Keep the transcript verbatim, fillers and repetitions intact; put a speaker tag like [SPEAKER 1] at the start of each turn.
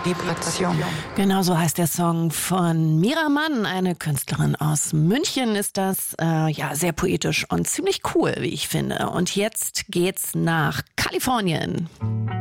[SPEAKER 1] Vibration.
[SPEAKER 2] Genau so heißt der Song von Mira Mann, eine Künstlerin aus München ist das. Äh, ja, sehr poetisch und ziemlich cool, wie ich finde. Und jetzt geht's nach Kalifornien.